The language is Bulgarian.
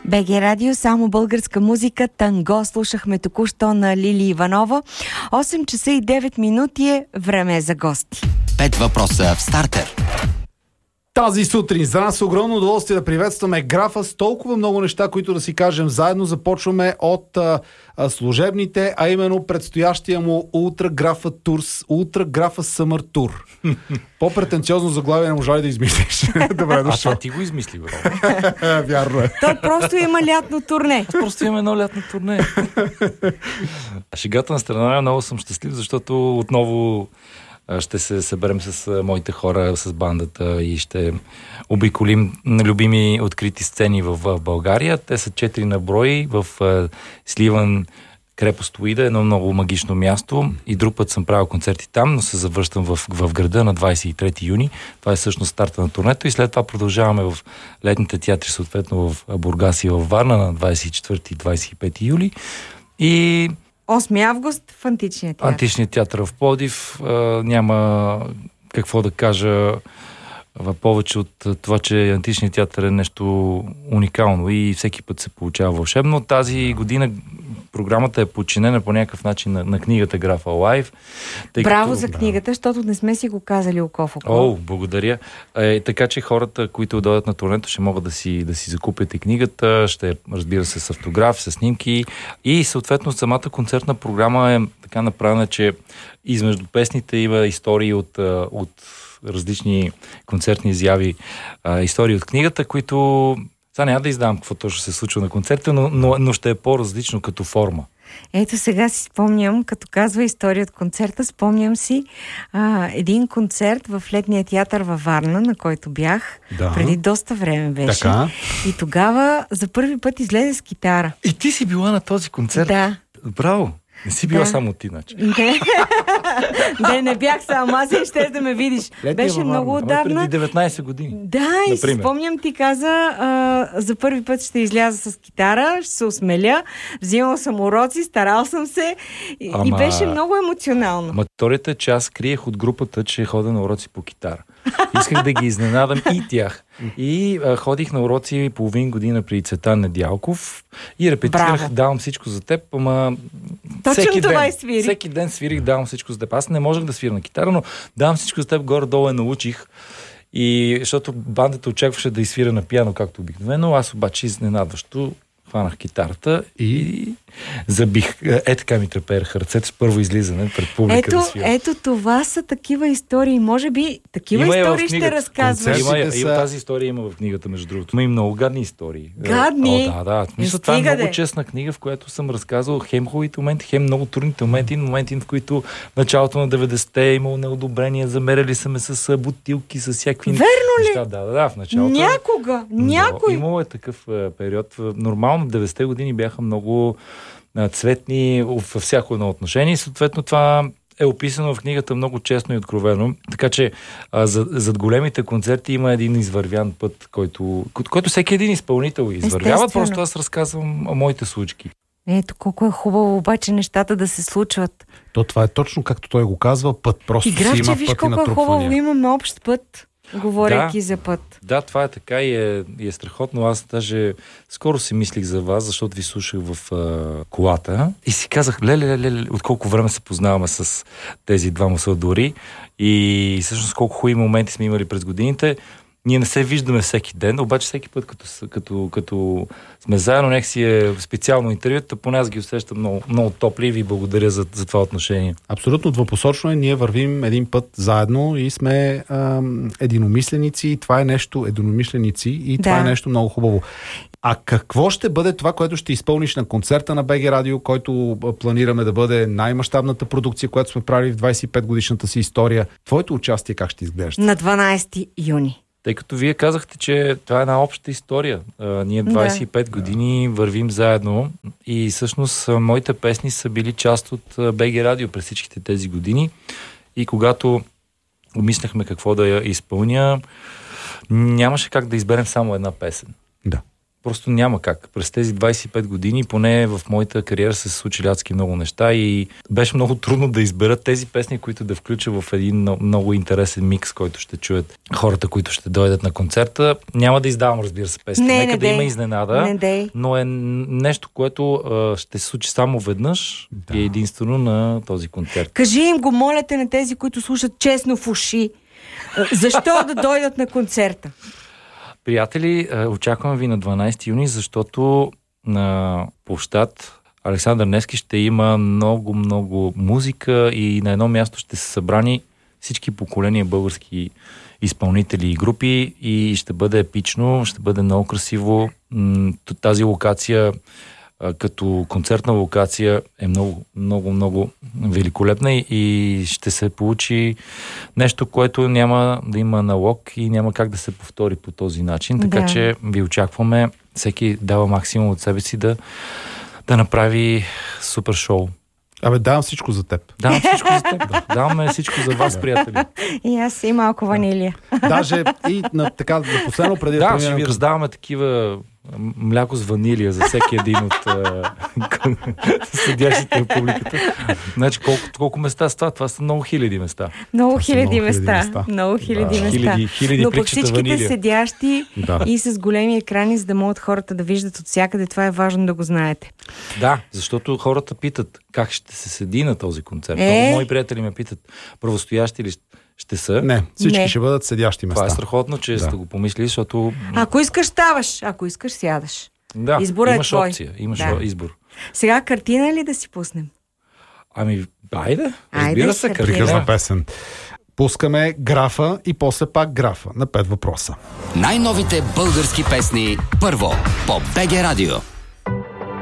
БГ Радио, само българска музика, танго. Слушахме току-що на Лили Иванова. 8 часа и 9 минути е време за гости. 5 въпроса в стартер. Тази сутрин за нас огромно удоволствие да приветстваме графа с толкова много неща, които да си кажем заедно. Започваме от служебните, а именно предстоящия му Ултра Графа Турс, Ултра Графа Съмър Тур. По-претенциозно заглавие не можа ли да измислиш? Добре дошъл. А ти го измисли, бро. Вярно е. Той просто има лятно турне. Просто имаме едно лятно турне. Шегата на страна, много съм щастлив, защото отново ще се съберем с моите хора, с бандата и ще обиколим любими открити сцени в България. Те са 4 на брой в Сливан, крепост Уида, едно много магично място. И друг път съм правил концерти там, но се завръщам в града на 23 юни. Това е всъщност старта на турнето и след това продължаваме в летните театри, съответно в Бургас и в Варна на 24 и 25 юли. И 8 август в Античния театър. Античният театър в Пловдив. Няма какво да кажа повече от това, че Античният театър е нещо уникално и всеки път се получава вълшебно. Тази година програмата е подчинена по някакъв начин на книгата Графа Лайв. Браво за книгата, защото не сме си го казали око в око. О, благодаря. Така че хората, които дойдат на турнето, ще могат да си закупят и книгата, ще разбира се с автограф, с снимки и съответно самата концертна програма е така направена, че измежду песните има истории от различни концертни изяви, истории от книгата, които сега няма да издавам какво точно се случва на концерта, но ще е по-различно като форма. Ето сега си спомням, като казва история от концерта, спомням си един концерт в летния театър във Варна, на който бях, преди доста време беше. Така. И тогава за първи път излезе с китара. И ти си била на този концерт? Да. Браво! Не си била само ти, значи. Не бях само аз и ще да ме видиш. Беше много отдавна. Преди 19 години. Да, и си спомням, ти каза, за първи път ще изляза с китара, ще се осмеля, взимал съм уроци, старал съм се и беше много емоционално. Историята е, че аз криех от групата, че ходя на уроци по китара. Исках да ги изненадам и тях. И ходих на уроци половин година при Цветан Недялков и репетирах "Давам всичко за теб", ама всеки ден свирих "Давам всичко за теб". Аз не можех да свира на китара, но "Давам всичко за теб" горе-долу я научих. И защото бандата очакваше да изсвира на пиано, както обикновено, аз обаче изненадващо хванах китарата и забих. Така ми трепееха ръцете с първо излизане пред публика да свира. Ето това са такива истории. Може би такива истории ще разказваш. Тази история има в книгата, между другото. Има и много гадни истории. Гадни? Да. Мисля, това е много честна книга, в която съм разказал хем хубавите моменти, хем много трудните моменти, в които в началото на 90-те е имало неодобрение, замеряли са ме с бутилки, с всякакви неща. Верно ли? Да, в началото. Някой. Имало е такъв период. Нормално 90-те години бяха много цветни във всяко едно отношение и съответно това е описано в книгата много честно и откровено. Така че зад големите концерти има един извървян път, който всеки един изпълнител извървява. Просто аз разказвам моите случки. Ето колко е хубаво обаче нещата да се случват. Това е точно както той го казва, път. Просто си има пъти натрупвания. Виж колко е хубаво, имаме общ път. Говорейки за път. Да, това е така и е страхотно. Аз даже скоро си мислих за вас, защото ви слушах в колата и си казах, леле, от колко време се познаваме с тези двама сълдори и всъщност колко хубави моменти сме имали през годините. Ние не се виждаме всеки ден, обаче всеки път, като сме заедно, някакси е специално интервюто, поне аз ги усещам много, много топли и ви благодаря за това отношение. Абсолютно двупосочно е. Ние вървим един път заедно и сме единомисленици и това е нещо, това е нещо много хубаво. А какво ще бъде това, което ще изпълниш на концерта на БГ Радио, който планираме да бъде най-мащабната продукция, която сме правили в 25 годишната си история? Твоето участие как ще изглежда? На 12 юни. Тъй като вие казахте, че това е една обща история. Ние 25 години вървим заедно и всъщност моите песни са били част от БГ Радио през всичките тези години и когато обмисляхме какво да я изпълня, нямаше как да изберем само една песен. Да. Просто няма как. През тези 25 години, поне в моята кариера, се случили адски много неща и беше много трудно да изберат тези песни, които да включа в един много интересен микс, който ще чуят хората, които ще дойдат на концерта. Няма да издавам, разбира се, песни. Нека да има изненада, но е нещо, което ще се случи само веднъж и единствено на този концерт. Кажи им го, моля те, на тези, които слушат честно в уши. Защо да дойдат на концерта? Приятели, очаквам ви на 12 юни, защото на площад Александър Невски ще има много музика и на едно място ще са събрани всички поколения български изпълнители и групи и ще бъде епично, ще бъде много красиво. Тази локация като концертна локация е много великолепна и ще се получи нещо, което няма да има аналог и няма как да се повтори по този начин. Така че ви очакваме, всеки дава максимум от себе си да направи супер шоу. Давам всичко за теб. Давам всичко за теб, да. Даваме всичко за вас, приятели. И аз и малко ванилия. Даже и на последно преди да ще ви раздаваме такива мляко с ванилия за всеки един от седящите в публиката. Значи колко места с това? Това са много хиляди места. Много хиляди места. Хиляди но пък всичките седящи и с големи екрани, за да могат хората да виждат от всякъде. Това е важно да го знаете. Да, защото хората питат как ще се седи на този концерт. Много мои приятели ме питат, правостоящи ли ще са? Не, всички ще бъдат седящи места. Това е страхотно, че сте го помислили, защото... Ако искаш, ставаш. Ако искаш, сядаш. Да, изборът имаш е твой. Опция, имаш избор. Сега картина ли да си пуснем? Айде, разбира се, картина. Приказна песен. Пускаме графа и после пак графа на 5 въпроса. Най-новите български песни първо по БГ Радио.